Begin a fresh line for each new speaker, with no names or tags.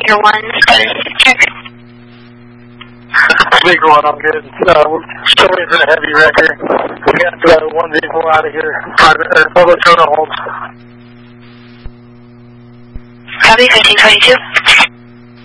Speaker 1, status check.
Speaker 1, I'm good. We're still waiting for the heavy wreck here. We got one vehicle out of here. Public total holds.
Copy, 1522.